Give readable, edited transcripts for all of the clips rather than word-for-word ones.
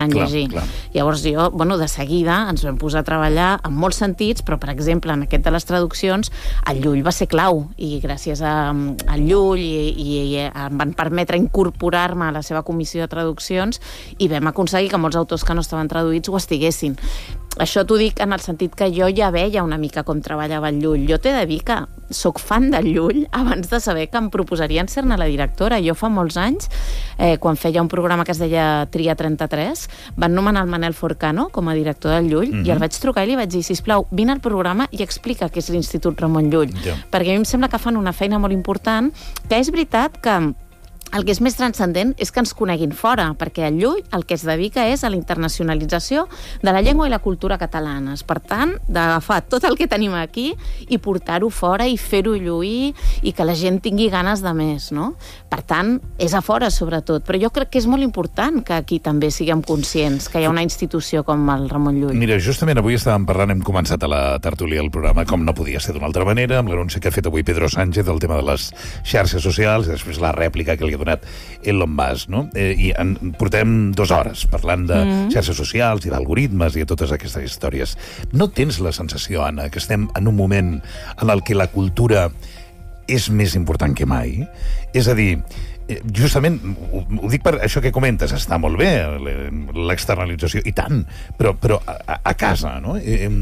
saben llegir. Llavors jo, de seguida ens vam posar a treballar en molts sentits, però per exemple en aquest de les traduccions el Llull va ser clau i gràcies al Llull i em van permetre incorporar-me a la seva comissió de traduccions i vam aconseguir que molts autors que no estaven traduïts ho estiguessin. Això t'ho dic en el sentit que jo ja veia una mica com treballava el Llull. Jo t'he de dir que soc fan del Llull abans de saber que em proposarien ser-ne la directora. Jo fa molts anys, quan feia un programa que es deia Tria 33, van nomenar el Manel Forcano com a director del Llull i el vaig trucar i li vaig dir, sisplau, vine al programa i explica què és l'Institut Ramon Llull. Perquè a mi em sembla que fan una feina molt important, que és veritat que el que és més transcendent és que ens coneguin fora, perquè el Llull el que es dedica és a la internacionalització de la llengua i la cultura catalanes. Per tant, d'agafar tot el que tenim aquí i portar-ho fora i fer-ho lluir i que la gent tingui ganes de més, no? Per tant, és a fora, sobretot. Però jo crec que és molt important que aquí també siguem conscients que hi ha una institució com el Ramon Llull. Mira, justament avui estàvem parlant, hem començat a la tertúlia del programa, com no podia ser d'una altra manera, amb l'anunci que ha fet avui Pedro Sánchez del tema de les xarxes socials, i després la rèplica que li ha donat Elon Musk, no? I portem 2 hores parlant de xarxes socials i d'algoritmes i de totes aquestes històries. No tens la sensació, Anna, que estem en un moment en el que la cultura és més important que mai? És a dir, justament, ho dic per això que comentes, està molt bé l'externalització, i tant, però a casa, no?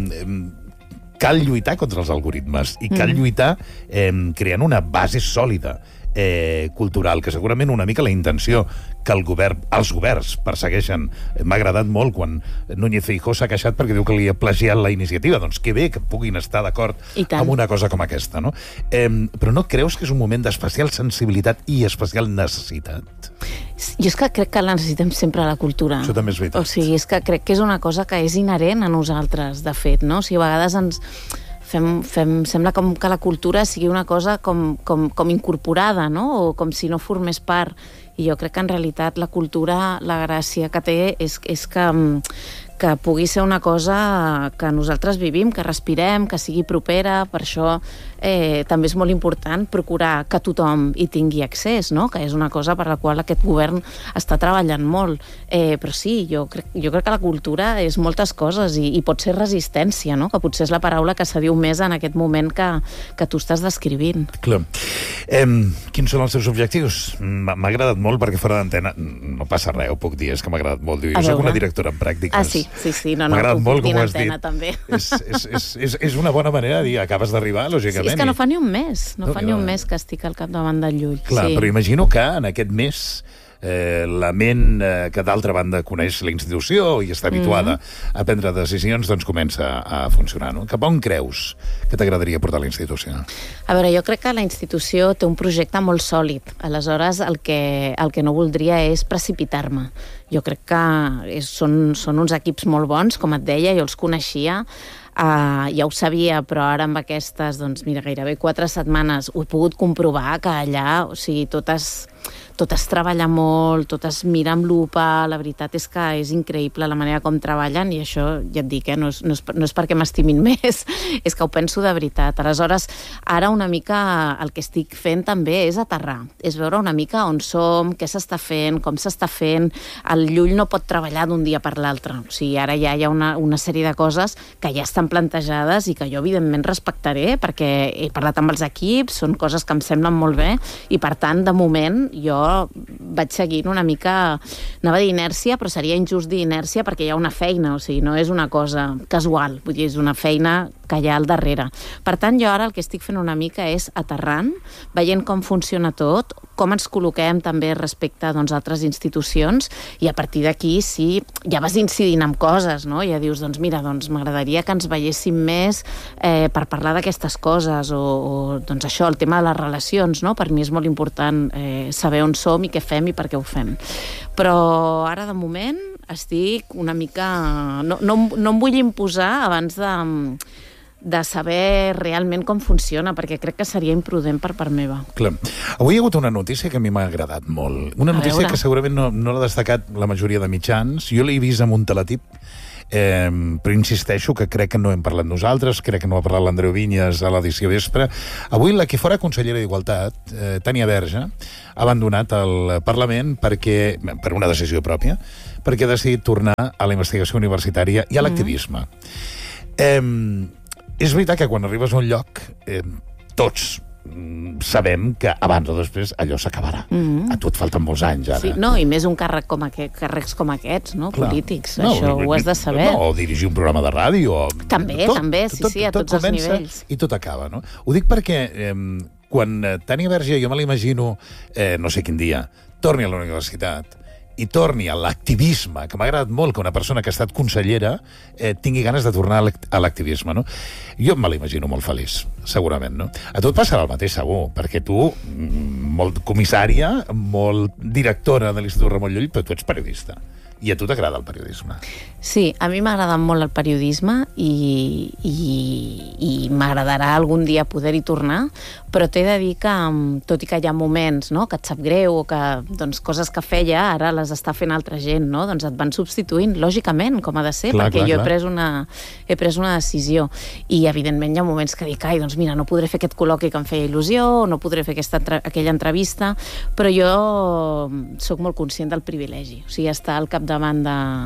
Cal lluitar contra els algoritmes i cal lluitar creant una base sòlida cultural, que segurament una mica la intenció que els governs persegueixen. M'ha agradat molt quan Núñez Feijóo s'ha queixat perquè diu que li ha plagiat la iniciativa. Doncs que bé que puguin estar d'acord amb una cosa com aquesta, no? Però no creus que és un moment d'especial sensibilitat i especial necessitat? Jo és que crec que la necessitem sempre a la cultura. Això també és veritat. O sigui, és que crec que és una cosa que és inherent a nosaltres, de fet, no? O sigui, a vegades ens sembla com que la cultura sigui una cosa com incorporada, no? O com si no formés part. I jo crec que en realitat la cultura, la gràcia que té és que pugui ser una cosa que nosaltres vivim, que respirem, que sigui propera. Per això també és molt important procurar que tothom hi tingui accés, no? Que és una cosa per la qual aquest govern està treballant molt. Però sí, jo crec que la cultura és moltes coses i pot ser resistència, no? Que potser és la paraula que s'adiu més en aquest moment que tu estàs descrivint. Clar. Quins són els seus objectius? M'ha agradat molt perquè fora d'antena, no passa res, ho puc dir, és que m'ha agradat molt. Jo soc una directora en pràctiques. Ah, sí, no, ho puc dir en antena, també. És una bona manera de dir, acabes d'arribar, lògicament. Sí, és que no fa ni un mes que estic al capdavant del Llull. Clar, però imagino que en aquest mes la ment que d'altra banda coneix la institució i està habituada a prendre decisions, doncs comença a funcionar, no? Cap on creus que t'agradaria portar la institució? A veure, jo crec que la institució té un projecte molt sòlid. Aleshores, el que no voldria és precipitar-me. Jo crec que són uns equips molt bons, com et deia, jo els coneixia, ja ho sabia, però ara amb aquestes, doncs mira, gairebé 4 setmanes ho he pogut comprovar que allà, o sigui, totes treballen molt, totes miren amb lupa, la veritat és que és increïble la manera com treballen i això, ja et dic, no és perquè m'estimin més, és que ho penso de veritat. Aleshores, ara una mica el que estic fent també és aterrar, és veure una mica on som, què s'està fent, com s'està fent. El Llull no pot treballar d'un dia per l'altre, o sigui, ara ja hi ha una sèrie de coses que ja estan plantejades i que jo evidentment respectaré perquè he parlat amb els equips, són coses que em semblen molt bé i per tant, de moment, jo vaig seguint una mica, anava a dir inèrcia, però seria injust dir inèrcia perquè hi ha una feina, o sigui, no és una cosa casual, vull dir, és una feina que hi ha al darrere. Per tant, jo ara el que estic fent una mica és aterrant, veient com funciona tot, com ens col·loquem també respecte a altres institucions i a partir d'aquí sí, ja vas incidint en coses, no? Ja dius, doncs mira, m'agradaria que ens veiéssim més per parlar d'aquestes coses o doncs això, el tema de les relacions, no? Per mi és molt important saber on som i què fem i per què ho fem. Però ara, de moment, estic una mica... No em vull imposar abans de saber realment com funciona, perquè crec que seria imprudent per part meva. Clar. Avui hi ha hagut una notícia que a mi m'ha agradat molt. Una notícia que segurament no l'ha destacat la majoria de mitjans. Jo l'he vist amb un teletip Però insisteixo que crec que no hem parlat nosaltres, crec que no ha parlat l'Andreu Vinyes a l'edició vespre. Avui la que fora consellera d'Igualtat, Tània Verge, ha abandonat el Parlament per una decisió pròpia, perquè ha decidit tornar a la investigació universitària i a l'activisme. És veritat que quan arribes a un lloc, tots sabem que abans o després allò s'acabarà. A tu et falten molts anys, ara. Sí, no, i més un càrrecs com aquests, no? Polítics, això ho has de saber. No, o dirigir un programa de ràdio. També, sí, a tots els nivells. I tot acaba, no? Ho dic perquè quan Tània Verge, jo me l'imagino, no sé quin dia, torni a la universitat i torni a l'activisme, que m'ha agradat molt que una persona que ha estat consellera tingui ganes de tornar a l'activisme, no? Jo me l'imagino molt feliç, segurament, no? A tu et passarà el mateix, segur, perquè tu, molt comissària, molt directora de l'Institut Ramon Llull, però tu ets periodista. I a tu t'agrada el periodisme. Sí, a mi m'agrada molt el periodisme i m'agradarà algun dia poder-hi tornar, però t'he de dir que, tot i que hi ha moments, no?, que et sap greu o que doncs, coses que feia ara les està fent altra gent, no?, doncs et van substituint, lògicament, com ha de ser, perquè jo he pres una decisió. I, evidentment, hi ha moments que dic, ai, doncs mira, no podré fer aquest col·loqui que em feia il·lusió, no podré fer aquella entrevista, però jo sóc molt conscient del privilegi. O sigui, estar al capdavant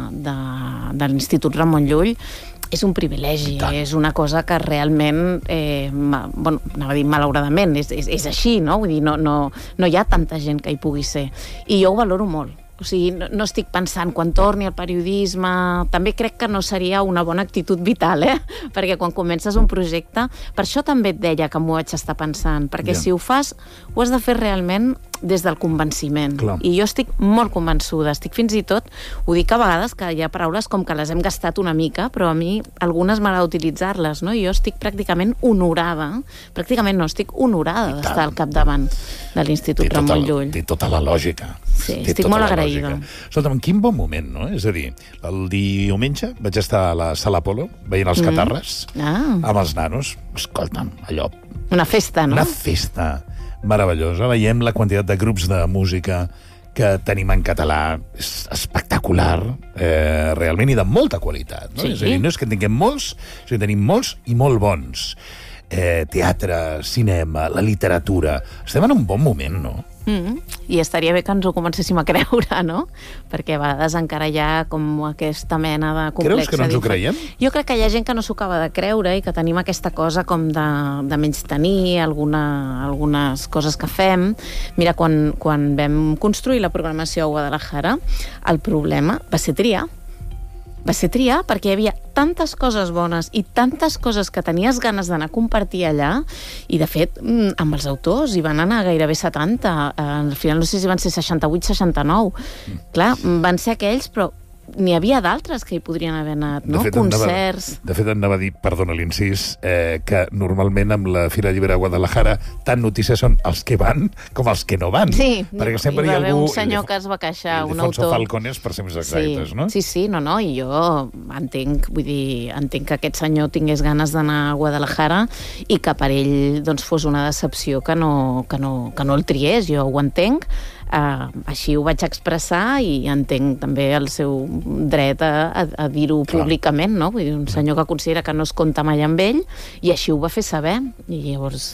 de l'Institut Ramon Llull és un privilegi, és una cosa que realment, anava a dir malauradament, és així, no? Vull dir, no hi ha tanta gent que hi pugui ser. I jo ho valoro molt. O sigui, no estic pensant quan torni al periodisme... També crec que no seria una bona actitud vital, perquè quan comences un projecte... Per això també et deia que m'ho vaig estar pensant, perquè si ho fas, ho has de fer realment des del convenciment. I jo estic molt convençuda, estic fins i tot, ho dic a vegades, que hi ha paraules com que les hem gastat una mica, però a mi algunes m'agrada utilitzar-les, no? I jo estic pràcticament honorada, estic honorada d'estar al capdavant de l'Institut Ramon Llull. Té tota la lògica. Sí, estic molt agraïda. Escolta'm, quin bon moment, no? És a dir, el diumenge vaig estar a la Sala Apolo veient els Catarres amb els nanos. Escolta'm, allò... Una festa, no? Una festa meravellosa. Veiem la quantitat de grups de música que tenim en català. És espectacular, realment, i de molta qualitat. No? És a dir, no és que en tinguem molts, sinó que tenim molts i molt bons. Teatre, cinema, la literatura... Estem en un bon moment, no? I estaria bé que ens ho comencéssim a creure, no? Perquè a vegades encara hi ha com aquesta mena de complexa. Creus que no ens ho creiem? Jo crec que hi ha gent que no s'ho acaba de creure i que tenim aquesta cosa com de menystenir algunes coses que fem. Mira, quan vam construir la programació a Guadalajara, el problema va ser triar. Va ser triar perquè hi havia tantes coses bones i tantes coses que tenies ganes d'anar a compartir allà, i de fet amb els autors hi van anar gairebé 70, al final no sé si van ser 68, 69. Clar, van ser aquells, però n'hi havia d'altres que hi podrien haver anat, no? Concerts... De fet, anava a dir, perdona l'incís, que normalment amb la Fira Llibre de Guadalajara tant notícies són els que van com els que no van. Sí, perquè sempre hi va haver un senyor que es va queixar, un autor. Ildefonso Falcones, per ser més exactes, no? Sí, i jo entenc que aquest senyor tingués ganes d'anar a Guadalajara i que per ell doncs, fos una decepció que no el triés, jo ho entenc. Així ho vaig expressar i entenc també el seu dret a dir-ho públicament, no? Vull dir, un senyor que considera que no es compta mai amb ell, i així ho va fer saber, i llavors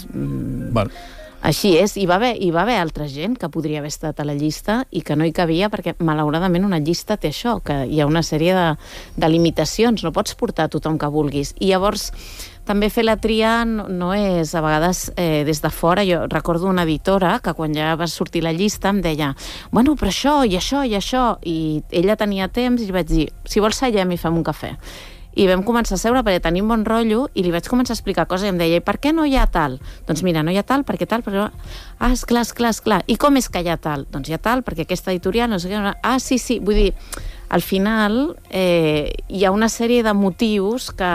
així és. Hi va haver altra gent que podria haver estat a la llista i que no hi cabia, perquè malauradament una llista té això, que hi ha una sèrie de limitacions, no pots portar tothom que vulguis, i llavors també fer la tria no és, a vegades, des de fora. Jo recordo una editora que quan ja va sortir la llista em deia, bueno, però això, i això, i això, i ella tenia temps i li vaig dir, si vols seiem i fem un cafè. I vam començar a seure perquè tenim bon rotllo i li vaig començar a explicar coses i em deia, i per què no hi ha tal? Doncs mira, no hi ha tal, perquè tal, però... esclar. I com és que hi ha tal? Doncs hi ha tal, perquè aquesta editorial, no sé què... sí, vull dir... Al final hi ha una sèrie de motius que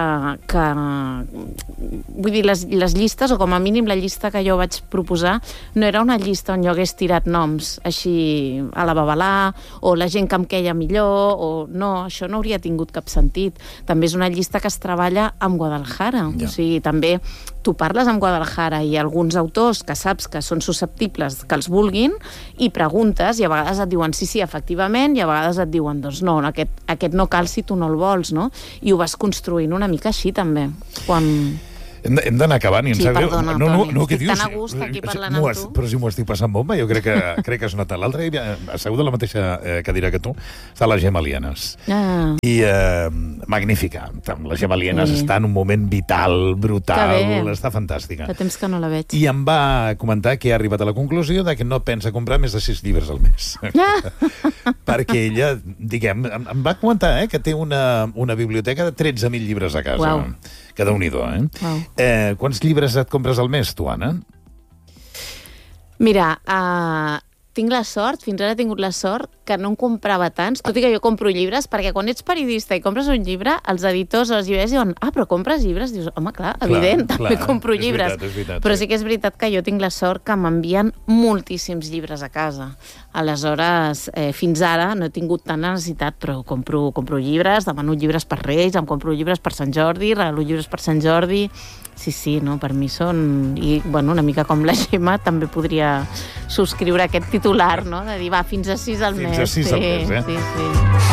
vull dir, les llistes, o com a mínim la llista que jo vaig proposar, no era una llista on jo hagués tirat noms així a la babalà, o la gent que em queia millor, o no, això no hauria tingut cap sentit. També és una llista que es treballa amb Guadalajara, o sigui, també tu parles amb Guadalajara i alguns autors que saps que són susceptibles que els vulguin i preguntes i a vegades et diuen sí, efectivament, i a vegades et diuen doncs no, aquest no cal si tu no el vols, no? I ho vas construint una mica així també, quan... Hem d'anar acabant i em sap greu. Perdona, Toni. Estic tan a gust aquí parlant amb tu. Però si m'ho estic passant bomba, jo crec que es nota. L'altre dia, assegut a la mateixa cadira que tu, està la Gemma Lienas. I magnífica. La Gemma Lienas està en un moment vital, brutal, està fantàstica. Fa temps que no la veig. I em va comentar que ha arribat a la conclusió de que no pensa comprar més de 6 llibres al mes. Perquè ella, diguem, em va comentar que té una biblioteca de 13.000 llibres a casa. Uau. Que Déu-n'hi-do, Wow. Quants llibres et compres al mes, tu, Anna? Mira, tinc la sort, fins ara he tingut la sort, que no en comprava tants, tot i que jo compro llibres, perquè quan ets periodista i compres un llibre, els editors o les llibreries diuen però compres llibres? Dius, home, clar, evident, també compro llibres. És veritat, però sí que és veritat que jo tinc la sort que m'envien moltíssims llibres a casa. Aleshores, fins ara no he tingut tanta necessitat, però compro llibres, demano llibres per Reis, em compro llibres per Sant Jordi, regalo llibres per Sant Jordi... Sí, no, per mi són... I, bueno, una mica com la Gemma, també podria subscriure aquest titular, no?, de dir, va, fins a 6 al mes. Fins a 6 al mes, Sí.